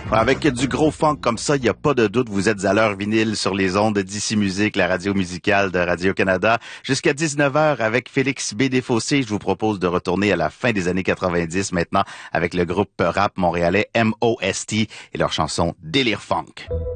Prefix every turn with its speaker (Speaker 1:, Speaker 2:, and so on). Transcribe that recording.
Speaker 1: Avec du gros funk comme ça, il n'y a pas de doute, vous êtes à l'heure vinyle sur les ondes d'Ici Musique, la radio musicale de Radio-Canada. Jusqu'à 19h avec Félix B. Desfossés, je vous propose de retourner à la fin des années 90 maintenant avec le groupe rap montréalais MOST et leur chanson Délire Funk.